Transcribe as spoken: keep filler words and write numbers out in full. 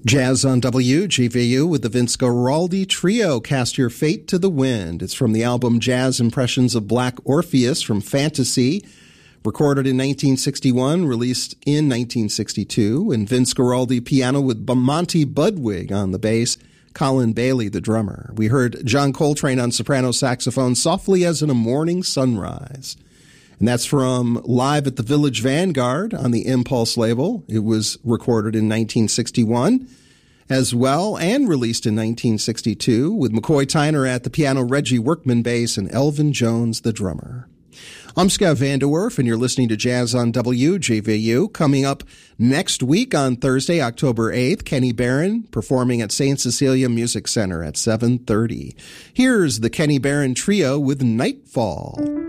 Jazz on W G V U with the Vince Guaraldi Trio, Cast Your Fate to the Wind. It's from the album Jazz Impressions of Black Orpheus from Fantasy, recorded in nineteen sixty-one, released in nineteen sixty-two, and Vince Guaraldi piano with Monty Budwig on the bass, Colin Bailey the drummer. We heard John Coltrane on soprano saxophone, Softly as in a Morning Sunrise. And that's from Live at the Village Vanguard on the Impulse label. It was recorded in nineteen sixty-one as well and released in nineteen sixty-two with McCoy Tyner at the piano, Reggie Workman bass, and Elvin Jones the drummer. I'm Scott Vanderwerf, and you're listening to Jazz on W G V U. Coming up next week on Thursday, October eighth, Kenny Barron performing at Saint Cecilia Music Center at seven thirty. Here's the Kenny Barron Trio with Nightfall.